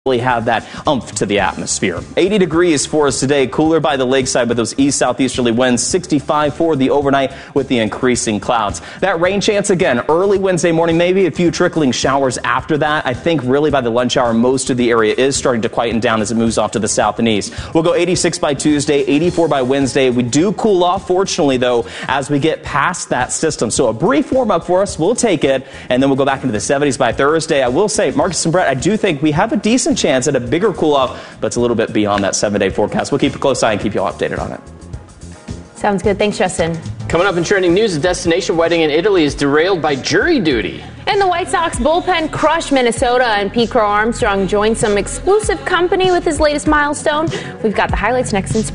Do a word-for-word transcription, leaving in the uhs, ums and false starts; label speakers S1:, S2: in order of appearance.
S1: really have that umph to the atmosphere. eighty degrees for us today, cooler by the lakeside with those east southeasterly winds, sixty-five for the overnight with the increasing clouds. That rain chance again early Wednesday morning, maybe a few trickling showers after that. I think really by the lunch hour most of the area is starting to quieten down as it moves off to the south and east. We'll go eighty-six by Tuesday, eighty-four by Wednesday. We do cool off fortunately though as we get past that system. So a brief warm up for us, we'll take it, and then we'll go back into the seventies by Thursday. I will say, Marcus and Brett, I do think we have a decent chance at a bigger cool off, but it's a little bit beyond that seven day forecast. We'll keep a close eye and keep you all updated on it.
S2: Sounds good. Thanks, Justin.
S3: Coming up in trending news, a destination wedding in Italy is derailed by jury duty.
S2: And the White Sox bullpen crushed Minnesota, and Pete Crow Armstrong joined some exclusive company with his latest milestone. We've got the highlights next in